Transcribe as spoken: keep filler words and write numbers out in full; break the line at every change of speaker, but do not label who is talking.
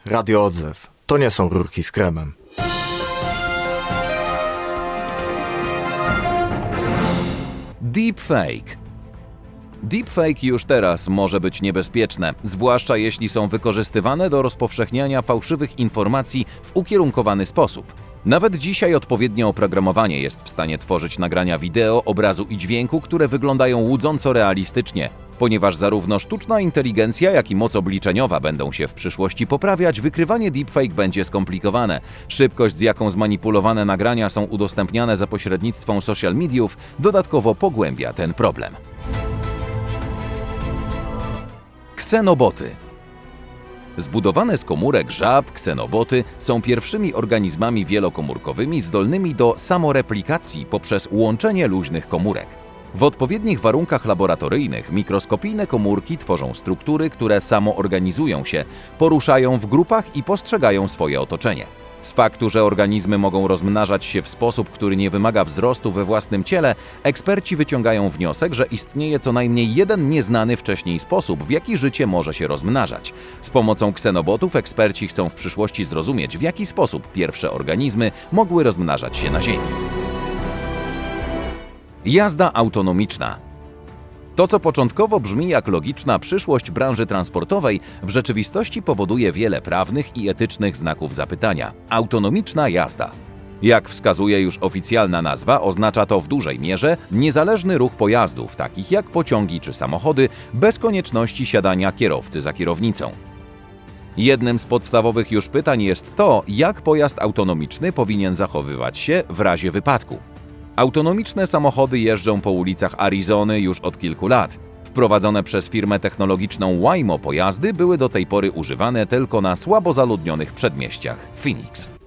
Radio Odzew. To nie są rurki z kremem.
Deepfake. Deepfake już teraz może być niebezpieczne, zwłaszcza jeśli są wykorzystywane do rozpowszechniania fałszywych informacji w ukierunkowany sposób. Nawet dzisiaj odpowiednie oprogramowanie jest w stanie tworzyć nagrania wideo, obrazu i dźwięku, które wyglądają łudząco realistycznie. Ponieważ zarówno sztuczna inteligencja, jak i moc obliczeniowa będą się w przyszłości poprawiać, wykrywanie deepfake będzie skomplikowane. Szybkość, z jaką zmanipulowane nagrania są udostępniane za pośrednictwem social mediów, dodatkowo pogłębia ten problem. Ksenoboty. Zbudowane z komórek żab, ksenoboty są pierwszymi organizmami wielokomórkowymi zdolnymi do samoreplikacji poprzez łączenie luźnych komórek. W odpowiednich warunkach laboratoryjnych mikroskopijne komórki tworzą struktury, które samoorganizują się, poruszają w grupach i postrzegają swoje otoczenie. Z faktu, że organizmy mogą rozmnażać się w sposób, który nie wymaga wzrostu we własnym ciele, eksperci wyciągają wniosek, że istnieje co najmniej jeden nieznany wcześniej sposób, w jaki życie może się rozmnażać. Z pomocą ksenobotów eksperci chcą w przyszłości zrozumieć, w jaki sposób pierwsze organizmy mogły rozmnażać się na Ziemi. Jazda autonomiczna. To, co początkowo brzmi jak logiczna przyszłość branży transportowej, w rzeczywistości powoduje wiele prawnych i etycznych znaków zapytania. Autonomiczna jazda. Jak wskazuje już oficjalna nazwa, oznacza to w dużej mierze niezależny ruch pojazdów, takich jak pociągi czy samochody, bez konieczności siadania kierowcy za kierownicą. Jednym z podstawowych już pytań jest to, jak pojazd autonomiczny powinien zachowywać się w razie wypadku. Autonomiczne samochody jeżdżą po ulicach Arizony już od kilku lat. Wprowadzone przez firmę technologiczną Waymo pojazdy były do tej pory używane tylko na słabo zaludnionych przedmieściach Phoenix.